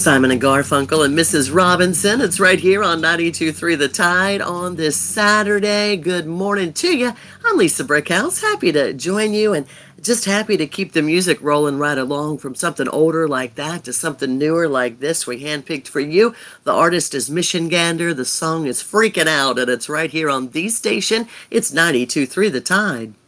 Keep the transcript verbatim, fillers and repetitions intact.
Simon and Garfunkel and Missus Robinson. It's right here on ninety-two point three The Tide on this Saturday. Good morning to you. I'm Lisa Brickhouse. Happy to join you and just happy to keep the music rolling right along from something older like that to something newer like this we handpicked for you. The artist is Mission Gander. The song is Freaking Out, and it's right here on the station. It's ninety-two point three The Tide.